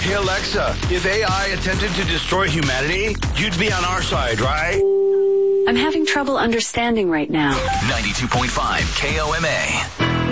Hey Alexa, if AI attempted to destroy humanity, you'd be on our side, right? I'm having trouble understanding right now. 92.5 KOMA.